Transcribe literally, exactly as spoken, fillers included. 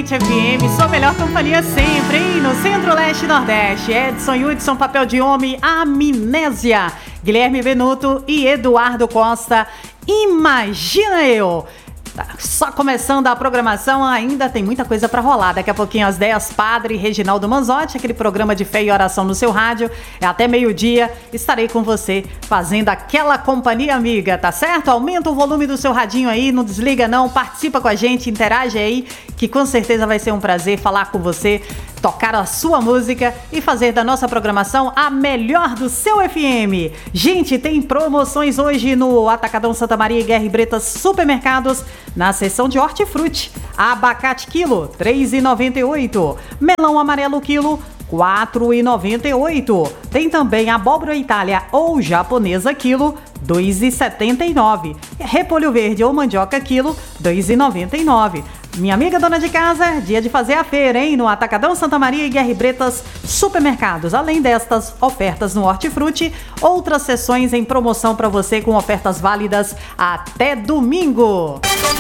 Hit F M, sua melhor companhia sempre, hein? No Centro-Leste e Nordeste. Edson Hudson, Papel de Homem, Amnésia. Guilherme Benuto e Eduardo Costa, Imagina Eu. Só começando a programação, ainda tem muita coisa pra rolar. Daqui a pouquinho às dez, Padre Reginaldo Manzotti, aquele programa de fé e oração no seu rádio. É até meio-dia, estarei com você fazendo aquela companhia amiga, tá certo? Aumenta o volume do seu radinho aí, não desliga não, participa com a gente, interage aí, que com certeza vai ser um prazer falar com você, tocar a sua música e fazer da nossa programação a melhor do seu F M. Gente, tem promoções hoje no Atacadão Santa Maria e Guerra e Bretas Supermercados, na seção de hortifruti. Abacate quilo, três reais e noventa e oito centavos. Melão amarelo quilo, quatro reais e noventa e oito centavos. Tem também abóbora Itália ou japonesa quilo, dois reais e setenta e nove centavos. Repolho verde ou mandioca quilo, dois reais e noventa e nove centavos. Minha amiga dona de casa, dia de fazer a feira, hein? No Atacadão Santa Maria e Guerra e Bretas Supermercados. Além destas ofertas no Hortifruti, outras sessões em promoção para você com ofertas válidas até domingo.